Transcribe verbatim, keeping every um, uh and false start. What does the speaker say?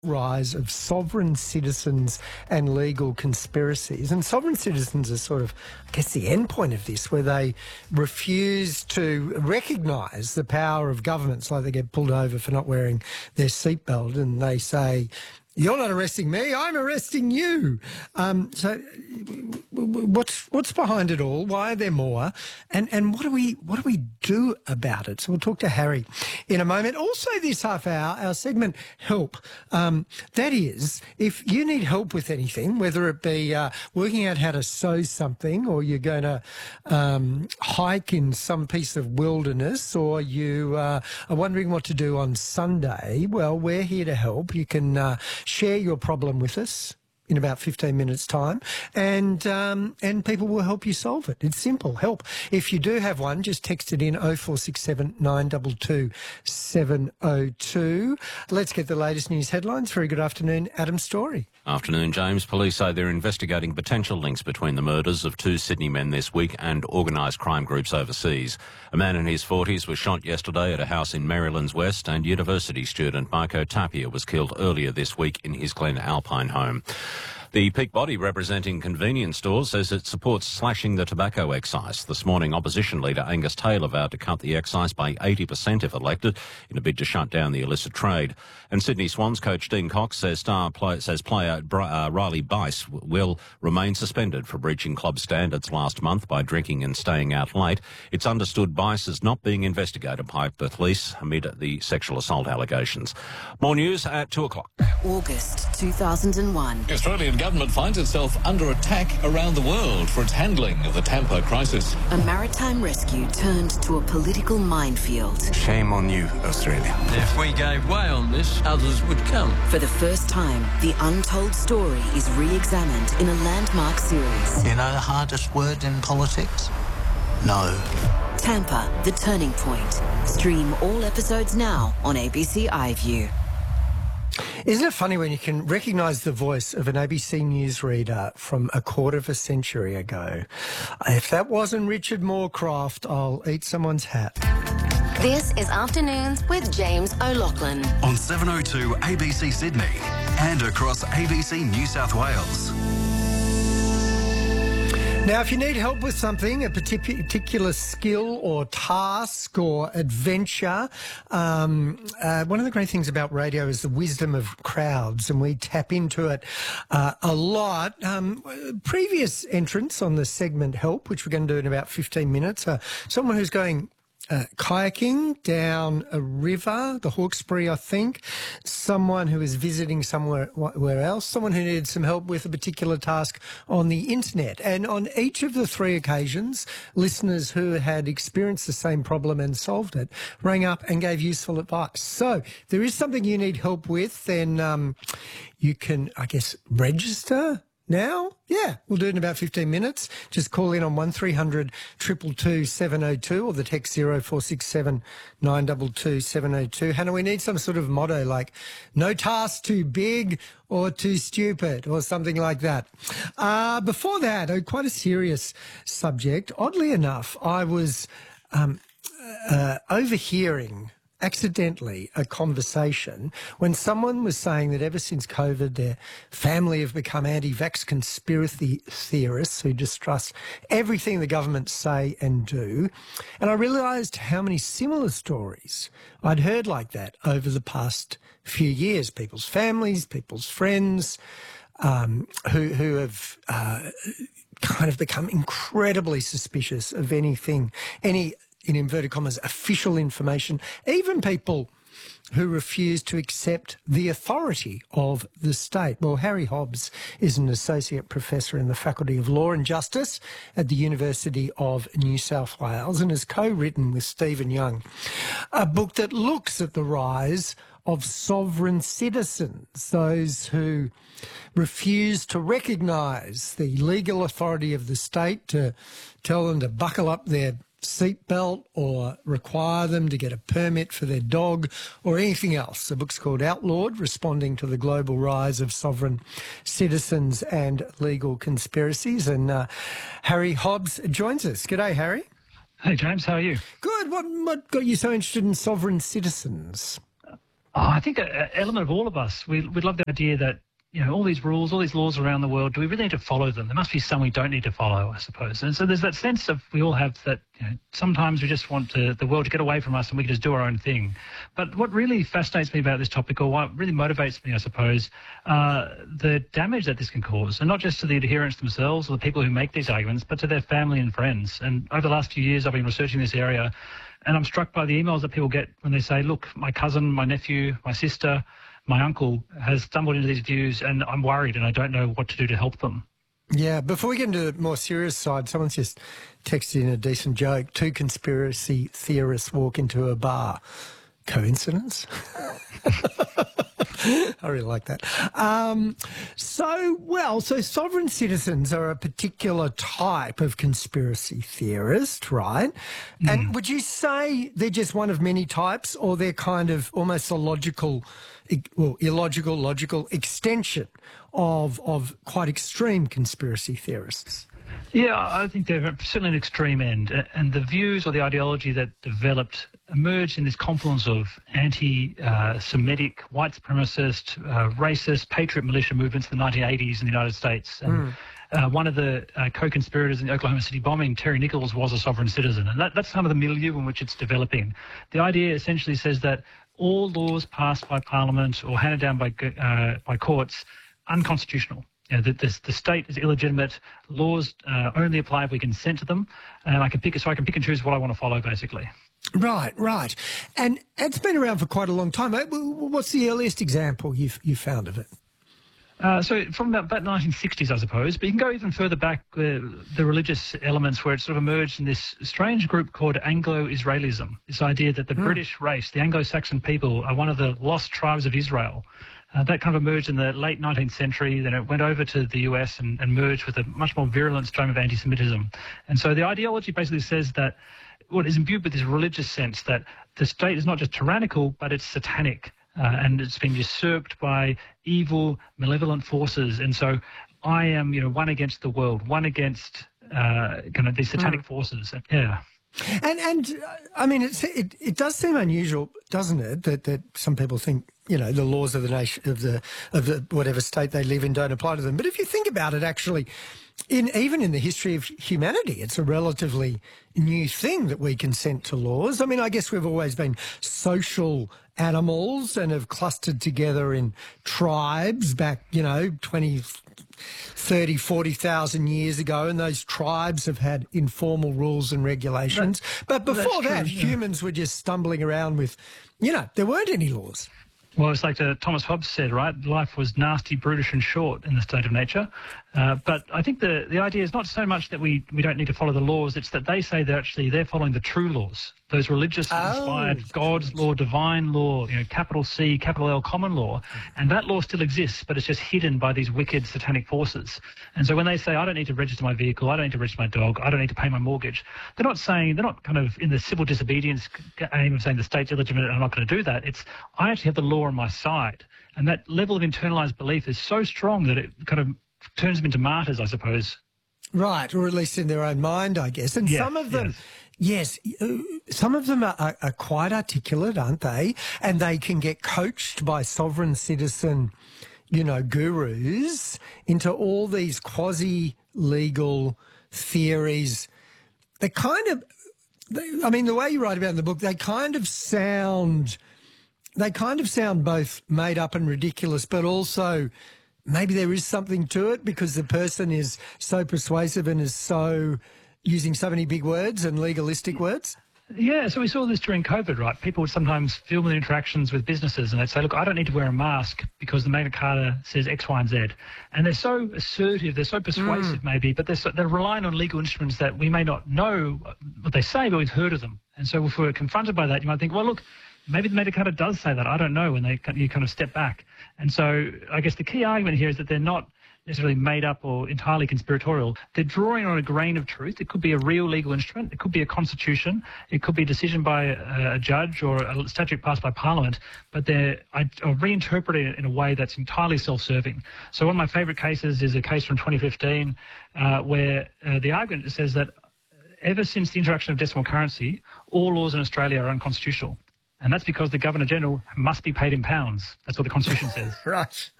rise of sovereign citizens and legal conspiracies. And sovereign citizens are sort of, I guess, the end point of this, where they refuse to recognise the power of governments, like they get pulled over for not wearing their seatbelt and they say, "You're not arresting me, I'm arresting you." Um, so what's what's behind it all? Why are there more? And and what do we what do we do about it? So we'll talk to Harry in a moment. Also this half hour, our segment Help. Um, that is, if you need help with anything, whether it be uh, working out how to sew something, or you're going to um, hike in some piece of wilderness, or you uh, are wondering what to do on Sunday, well, we're here to help. You can uh, share your problem with us in about fifteen minutes' time, and um, and people will help you solve it. It's simple, help. If you do have one, just text it in oh four six seven, nine two two, seven oh two. Let's get the latest news headlines. Very good afternoon, Adam Story. Afternoon, James. Police say they're investigating potential links between the murders of two Sydney men this week and organised crime groups overseas. A man in his forties was shot yesterday at a house in Maryland's West, and university student Marco Tapia was killed earlier this week in his Glen Alpine home. The Peak body representing convenience stores says it supports slashing the tobacco excise. This morning, opposition leader Angus Taylor vowed to cut the excise by eighty percent if elected in a bid to shut down the illicit trade. And Sydney Swans coach Dean Cox says star play, says player uh, Riley Bice will remain suspended for breaching club standards last month by drinking and staying out late. It's understood Bice is not being investigated by the police amid the sexual assault allegations. More news at two o'clock. August two thousand one. The Australian government finds itself under attack around the world for its handling of the Tampa crisis. A maritime rescue turned to a political minefield. Shame on you, Australia. If we gave way on this, others would come. For the first time, the untold story is re-examined in a landmark series. You know the hardest word in politics? No. Tampa, The Turning Point. Stream all episodes now on A B C iView. Isn't it funny when you can recognise the voice of an A B C newsreader from a quarter of a century ago? If that wasn't Richard Moorcroft, I'll eat someone's hat. This is Afternoons with James O'Loughlin. On seven oh two A B C Sydney and across A B C New South Wales. Now, if you need help with something, a particular skill or task or adventure, um, uh, one of the great things about radio is the wisdom of crowds, and we tap into it uh, a lot. Um, previous entrants on the segment Help, which we're going to do in about fifteen minutes, uh, someone who's going Uh, kayaking down a river, the Hawkesbury, I think, someone who is visiting somewhere where else, someone who needed some help with a particular task on the internet. And on each of the three occasions, listeners who had experienced the same problem and solved it rang up and gave useful advice. So if there is something you need help with, then um, you can, I guess, register now. Yeah, we'll do it in about fifteen minutes. Just call in on one three hundred, two two two, seven oh two or the text oh four six seven, nine two two, seven oh two. Hannah, we need some sort of motto like no task too big or too stupid or something like that. Uh, before that, uh, quite a serious subject. Oddly enough, I was um, uh, overhearing accidentally a conversation when someone was saying that ever since COVID, their family have become anti-vax conspiracy theorists who distrust everything the governments say and do. And I realised how many similar stories I'd heard like that over the past few years. People's families, people's friends, um, who, who have uh, kind of become incredibly suspicious of anything, any in inverted commas, official information, even people who refuse to accept the authority of the state. Well, Harry Hobbs is an associate professor in the Faculty of Law and Justice at the University of New South Wales and has co-written with Stephen Young a book that looks at the rise of sovereign citizens, those who refuse to recognise the legal authority of the state, to tell them to buckle up their seatbelt or require them to get a permit for their dog or anything else. The book's called Outlawed, Responding to the Global Rise of Sovereign Citizens and Legal Conspiracies. And uh, Harry Hobbs joins us. G'day, Harry. Hey, James. How are you? Good. What, what got you so interested in sovereign citizens? Oh, I think an element of all of us, we, we'd love the idea that, you know, all these rules, all these laws around the world, do we really need to follow them? There must be some we don't need to follow, I suppose. And so there's that sense of we all have that, you know, sometimes we just want to, the world to get away from us and we can just do our own thing. But what really fascinates me about this topic, or what really motivates me, I suppose, uh, the damage that this can cause, and not just to the adherents themselves or the people who make these arguments, but to their family and friends. And over the last few years, I've been researching this area, and I'm struck by the emails that people get when they say, look, my cousin, my nephew, my sister, my uncle has stumbled into these views and I'm worried and I don't know what to do to help them. Yeah, before we get into the more serious side, someone's just texted in a decent joke. Two conspiracy theorists walk into a bar. Coincidence? I really like that. Um, so, well, so sovereign citizens are a particular type of conspiracy theorist, right? Mm. And would you say they're just one of many types, or they're kind of almost a logical, well, illogical, logical extension of, of quite extreme conspiracy theorists? Yeah, I think they're certainly an extreme end. And the views or the ideology that developed emerged in this confluence of anti-Semitic, white supremacist, uh, racist, patriot militia movements in the nineteen eighties in the United States. And mm. uh, one of the uh, co-conspirators in the Oklahoma City bombing, Terry Nichols, was a sovereign citizen. And that, that's kind of the milieu in which it's developing. The idea essentially says that all laws passed by Parliament or handed down by, uh, by courts unconstitutional. You know, the, the, the state is illegitimate. Laws uh, only apply if we consent to them, and I can pick. So I can pick and choose what I want to follow, basically. Right, right, and it's been around for quite a long time. What's the earliest example you've you found of it? Uh, so from about, about nineteen sixties, I suppose, but you can go even further back, uh, the religious elements where it sort of emerged in this strange group called Anglo-Israelism, this idea that the mm. British race, the Anglo-Saxon people, are one of the lost tribes of Israel. Uh, that kind of emerged in the late nineteenth century, then it went over to the U S and, and merged with a much more virulent strain of anti-Semitism. And so the ideology basically says that what is imbued with this religious sense that the state is not just tyrannical, but it's satanic. Uh, and it's been usurped by evil, malevolent forces. And so I am, you know, one against the world, one against uh, kind of these satanic mm. forces. Yeah. And, and I mean, it's, it it does seem unusual, doesn't it, that, that some people think, you know, the laws of the nation, of the of the whatever state they live in don't apply to them. But if you think about it, actually, in even in the history of humanity, it's a relatively new thing that we consent to laws. I mean, I guess we've always been social animals and have clustered together in tribes back, you know, twenty, thirty, forty thousand years ago, and those tribes have had informal rules and regulations. That, but before that, true, humans yeah. were just stumbling around with, you know, there weren't any laws. Well, it's like uh, Thomas Hobbes said, right? Life was nasty, brutish and short in the state of nature. Uh, but I think the, the idea is not so much that we, we don't need to follow the laws, it's that they say that actually they're following the true laws, those religious-inspired, oh. God's law, divine law, you know, capital C, capital L, common law. And that law still exists, but it's just hidden by these wicked satanic forces. And so when they say, I don't need to register my vehicle, I don't need to register my dog, I don't need to pay my mortgage, they're not saying, they're not kind of in the civil disobedience aim of saying the state's illegitimate and I'm not going to do that. It's, I actually have the law on my side. And that level of internalized belief is so strong that it kind of turns them into martyrs, I suppose. Right, or at least in their own mind, I guess. And yeah, some of them, yes, yes some of them are, are, are quite articulate, aren't they? And they can get coached by sovereign citizen, you know, gurus into all these quasi-legal theories. They kind of, they, I mean, the way you write about it in the book, they kind of sound, they kind of sound both made up and ridiculous, but also maybe there is something to it because the person is so persuasive and is so using so many big words and legalistic words. Yeah, so we saw this during COVID, right? People would sometimes film their interactions with businesses and they'd say, look, I don't need to wear a mask because the Magna Carta says X, Y, and Z. And they're so assertive, they're so persuasive mm. maybe, but they're, so, they're relying on legal instruments that we may not know what they say, but we've heard of them. And so if we're confronted by that, you might think, well, look, maybe the Magna Carta does say that. I don't know, when they you kind of step back. And so I guess the key argument here is that they're not necessarily made up or entirely conspiratorial. They're drawing on a grain of truth. It could be a real legal instrument. It could be a constitution. It could be a decision by a, a judge or a statute passed by Parliament, but they're reinterpreting it in a way that's entirely self-serving. So one of my favourite cases is a case from twenty fifteen uh, where uh, the argument says that ever since the introduction of decimal currency, all laws in Australia are unconstitutional. And that's because the Governor-General must be paid in pounds. That's what the Constitution says. Right.